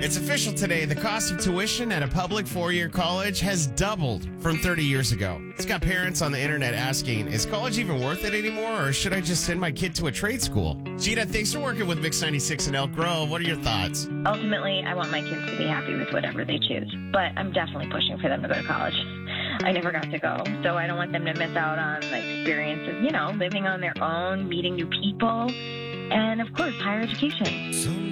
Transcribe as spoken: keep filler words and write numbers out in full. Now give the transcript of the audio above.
It's official today. The cost of tuition at a public four-year college has doubled from thirty years ago. It's got parents on the internet asking, is college even worth it anymore, or should I just send my kid to a trade school? Gina, thanks for working with Mix ninety-six in Elk Grove. What are your thoughts? Ultimately, I want my kids to be happy with whatever they choose, but I'm definitely pushing for them to go to college. I never got to go, so I don't want them to miss out on the experience of, you know, living on their own, meeting new people, and, of course, higher education.